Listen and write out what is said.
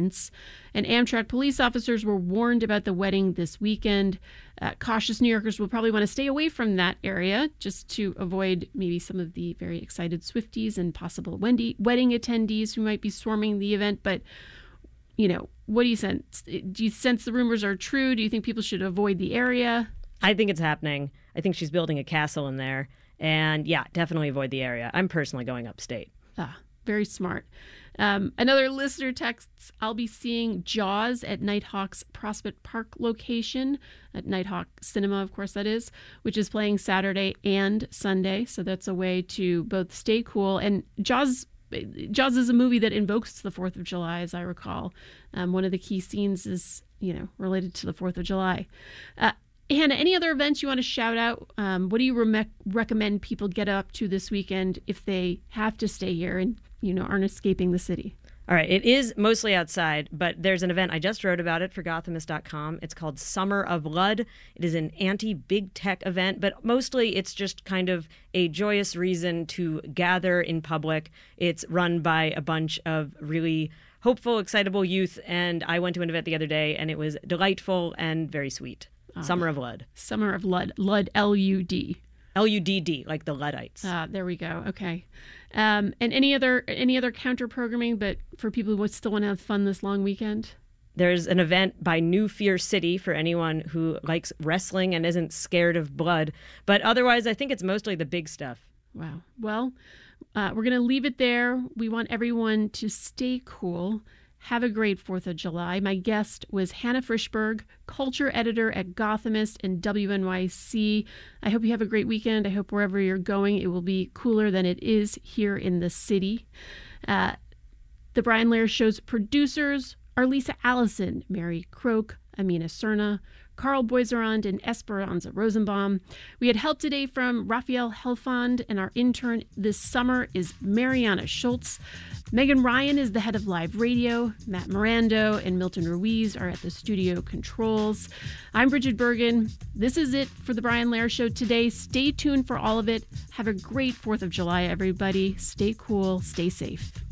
events. And Amtrak police officers were warned about the wedding this weekend. Cautious New Yorkers will probably want to stay away from that area just to avoid maybe some of the very excited Swifties and possible wedding attendees who might be swarming the event. But, what do you sense? Do you sense the rumors are true? Do you think people should avoid the area? I think it's happening. I think she's building a castle in there. And yeah, definitely avoid the area. I'm personally going upstate. Very smart. Another listener texts, I'll be seeing Jaws at Nighthawk's Prospect Park location, at Nighthawk Cinema, of course that is, which is playing Saturday and Sunday. So that's a way to both stay cool. And Jaws is a movie that invokes the 4th of July, as I recall. One of the key scenes is, related to the 4th of July. Hannah, any other events you want to shout out? What do you recommend people get up to this weekend if they have to stay here and, aren't escaping the city? All right. It is mostly outside, but there's an event. I just wrote about it for Gothamist.com. It's called Summer of Lud. It is an anti-big tech event, but mostly it's just kind of a joyous reason to gather in public. It's run by a bunch of really hopeful, excitable youth, and I went to an event the other day, and it was delightful and very sweet. Summer of Lud. Summer of Lud. Lud, L-U-D. L-U-D-D, like the Luddites. There we go. Okay. And any other counter programming, but for people who still want to have fun this long weekend? There's an event by New Fear City for anyone who likes wrestling and isn't scared of blood. But otherwise, I think it's mostly the big stuff. Wow. Well, we're going to leave it there. We want everyone to stay cool. Have a great 4th of July. My guest was Hannah Frischberg, culture editor at Gothamist and WNYC. I hope you have a great weekend. I hope wherever you're going, it will be cooler than it is here in the city. The Brian Lehrer Show's producers are Lisa Allison, Mary Croak, Amina Serna, Carl Boiserand, and Esperanza Rosenbaum. We had help today from Raphael Helfand, and our intern this summer is Mariana Schultz. Megan Ryan is the head of live radio. Matt Mirando and Milton Ruiz are at the studio controls. I'm Bridget Bergen. This is it for the Brian Lehrer Show today. Stay tuned for all of it. Have a great 4th of July, everybody. Stay cool. Stay safe.